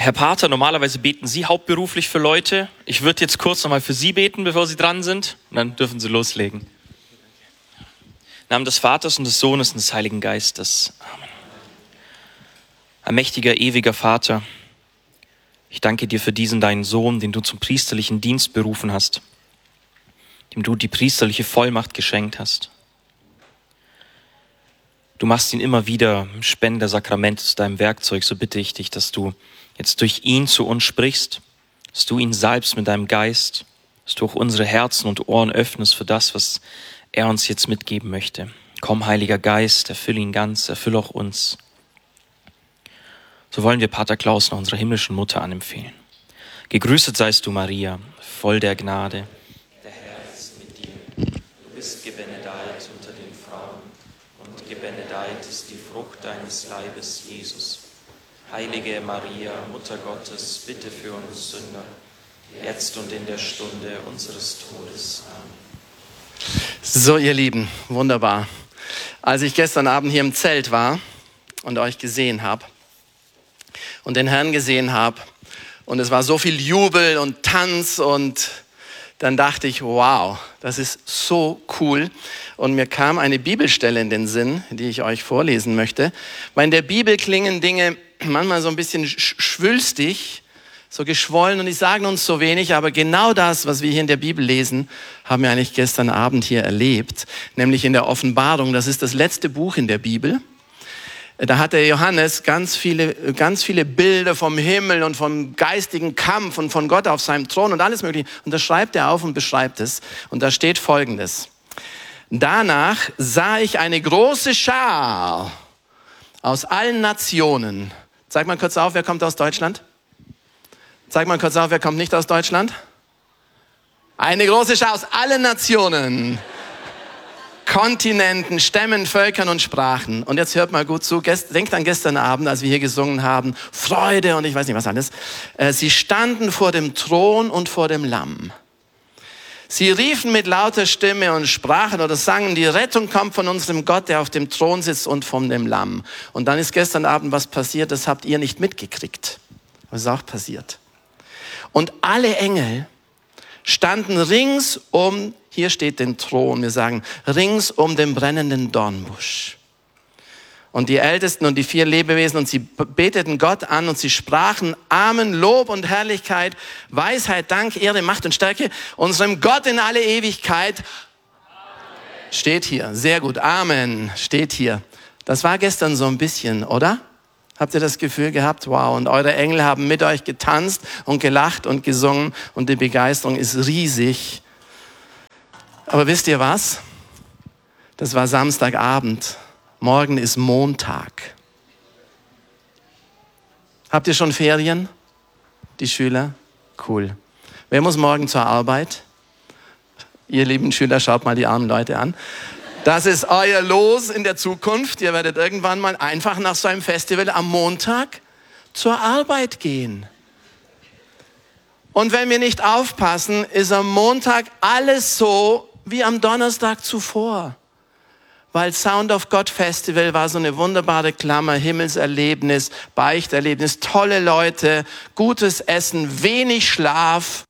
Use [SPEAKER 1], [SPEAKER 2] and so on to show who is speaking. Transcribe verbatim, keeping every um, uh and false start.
[SPEAKER 1] Herr Pater, normalerweise beten Sie hauptberuflich für Leute. Ich würde jetzt kurz nochmal für Sie beten, bevor Sie dran sind. Und dann dürfen Sie loslegen. Im Namen des Vaters und des Sohnes und des Heiligen Geistes. Amen. Allmächtiger, ewiger Vater, ich danke dir für diesen deinen Sohn, den du zum priesterlichen Dienst berufen hast, dem du die priesterliche Vollmacht geschenkt hast. Du machst ihn immer wieder Spender Sakramente zu deinem Werkzeug, so bitte ich dich, dass du jetzt durch ihn zu uns sprichst, dass du ihn salbst mit deinem Geist, dass du auch unsere Herzen und Ohren öffnest für das, was er uns jetzt mitgeben möchte. Komm, Heiliger Geist, erfülle ihn ganz, erfülle auch uns. So wollen wir Pater Klaus nach unserer himmlischen Mutter anempfehlen. Gegrüßet seist du, Maria, voll der Gnade. Der Herr ist mit dir. Du bist gebenedeit unter den Frauen und gebenedeit ist die Frucht deines Leibes, Jesus. Heilige Maria, Mutter Gottes, bitte für uns Sünder, jetzt und in der Stunde unseres Todes. Amen.
[SPEAKER 2] So, ihr Lieben, wunderbar. Als ich gestern Abend hier im Zelt war und euch gesehen habe und den Herrn gesehen habe und es war so viel Jubel und Tanz und dann dachte ich, wow, das ist so cool. Und mir kam eine Bibelstelle in den Sinn, die ich euch vorlesen möchte. Weil in der Bibel klingen Dinge manchmal so ein bisschen schwülstig, so geschwollen und die sagen uns so wenig, aber genau das, was wir hier in der Bibel lesen, haben wir eigentlich gestern Abend hier erlebt, nämlich in der Offenbarung. Das ist das letzte Buch in der Bibel. Da hat der Johannes ganz viele, ganz viele Bilder vom Himmel und vom geistigen Kampf und von Gott auf seinem Thron und alles Mögliche. Und das schreibt er auf und beschreibt es. Und da steht Folgendes. Danach sah ich eine große Schar aus allen Nationen. Zeig mal kurz auf, wer kommt aus Deutschland? Zeig mal kurz auf, wer kommt nicht aus Deutschland? Eine große Schar aus allen Nationen. Kontinenten, Stämmen, Völkern und Sprachen. Und jetzt hört mal gut zu. Denkt an gestern Abend, als wir hier gesungen haben. Freude und ich weiß nicht was alles. Sie standen vor dem Thron und vor dem Lamm. Sie riefen mit lauter Stimme und sprachen oder sangen, die Rettung kommt von unserem Gott, der auf dem Thron sitzt und von dem Lamm. Und dann ist gestern Abend was passiert, das habt ihr nicht mitgekriegt. Das ist auch passiert. Und alle Engel standen rings um, hier steht den Thron, wir sagen, rings um den brennenden Dornbusch. Und die Ältesten und die vier Lebewesen, und sie beteten Gott an und sie sprachen Amen, Lob und Herrlichkeit, Weisheit, Dank, Ehre, Macht und Stärke, unserem Gott in alle Ewigkeit. Amen. Steht hier, sehr gut, Amen, steht hier. Das war gestern so ein bisschen, oder? Habt ihr das Gefühl gehabt? Wow, und eure Engel haben mit euch getanzt und gelacht und gesungen und die Begeisterung ist riesig. Aber wisst ihr was? Das war Samstagabend. Morgen ist Montag. Habt ihr schon Ferien? Die Schüler? Cool. Wer muss morgen zur Arbeit? Ihr lieben Schüler, schaut mal die armen Leute an. Das ist euer Los in der Zukunft. Ihr werdet irgendwann mal einfach nach so einem Festival am Montag zur Arbeit gehen. Und wenn wir nicht aufpassen, ist am Montag alles so wie am Donnerstag zuvor. Weil Sound of God Festival war so eine wunderbare Klammer, Himmelserlebnis, Beichterlebnis, tolle Leute, gutes Essen, wenig Schlaf.